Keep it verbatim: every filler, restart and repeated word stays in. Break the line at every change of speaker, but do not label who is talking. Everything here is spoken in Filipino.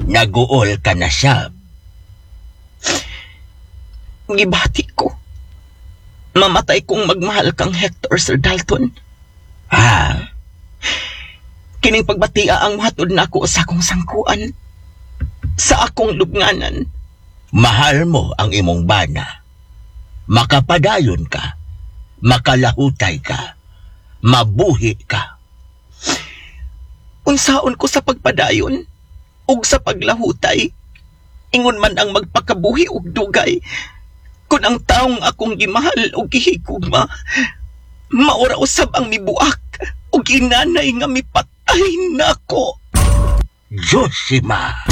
Naguol ka na siya.
Gibati ko. Mamatay kong magmahal kang Hector, Sir Dalton.
Ha?
Kining pagbatia ang mahatod na ako sa akong sangkuan. Sa akong lubnganan.
Mahal mo ang imong bana. Makapadayon ka. Makalahutay ka. Mabuhi ka.
Unsaon ko sa pagpadayon ug sa paglahutay. Ingon man ang magpakabuhi og dugay. Kung ang taong akong gimahal o gihigugma, maura usab ang mibuak o ginanay nga mipatay nako.
Joshima!